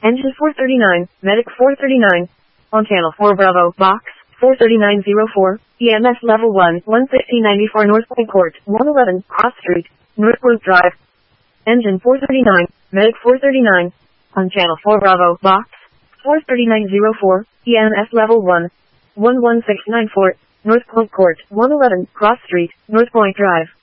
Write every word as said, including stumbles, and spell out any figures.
Engine four thirty-nine, Medic four thirty-nine. On channel four Bravo, box, four thirty-nine oh four, E M S level one, one sixteen ninety-four North Point Court, one eleven, Cross Street, Northwood Drive. Engine four thirty-nine, Medic four thirty-nine. On channel four Bravo, box, four thirty-nine oh four, E M S level one, one one six nine four, North Point Court, one eleven, Cross Street, North Point Drive.